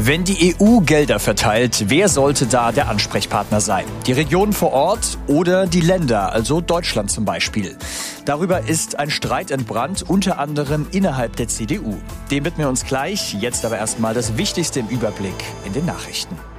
Wenn die EU Gelder verteilt, wer sollte da der Ansprechpartner sein? Die Regionen vor Ort oder die Länder, also Deutschland zum Beispiel? Darüber ist ein Streit entbrannt, unter anderem innerhalb der CDU. Dem widmen wir uns gleich, jetzt aber erstmal das Wichtigste im Überblick in den Nachrichten.